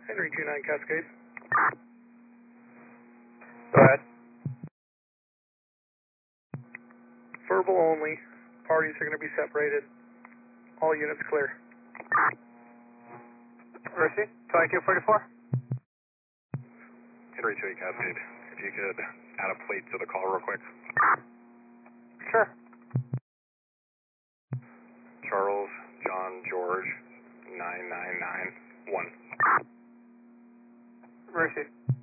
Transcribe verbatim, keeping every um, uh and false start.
Henry two nine Cascade. Go ahead. Verbal only. Parties are going to be separated. All units clear. Mercy, twenty-two forty-four. Henry two eight Cascade. If you could add a plate to the call real quick. Sure. Charles John George nine nine nine one. Mercy.